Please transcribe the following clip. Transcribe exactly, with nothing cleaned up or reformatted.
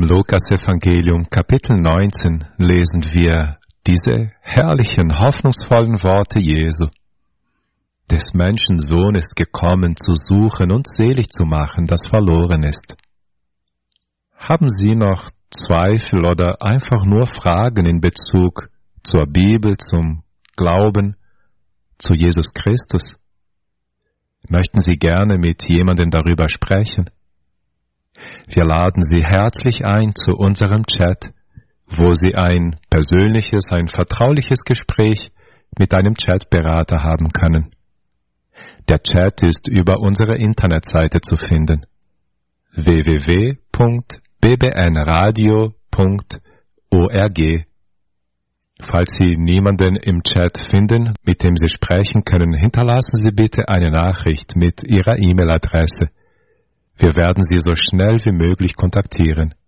Lukas-Evangelium Kapitel neunzehn lesen wir diese herrlichen, hoffnungsvollen Worte Jesu. Des Menschen Sohn ist gekommen, zu suchen und selig zu machen, das verloren ist. Haben Sie noch Zweifel oder einfach nur Fragen in Bezug zur Bibel, zum Glauben, zu Jesus Christus? Möchten Sie gerne mit jemandem darüber sprechen? Wir laden Sie herzlich ein zu unserem Chat, wo Sie ein persönliches, ein vertrauliches Gespräch mit einem Chatberater haben können. Der Chat ist über unsere Internetseite zu finden: w w w punkt b b n radio punkt org. Falls Sie niemanden im Chat finden, mit dem Sie sprechen können, hinterlassen Sie bitte eine Nachricht mit Ihrer E-Mail-Adresse. Wir werden Sie so schnell wie möglich kontaktieren.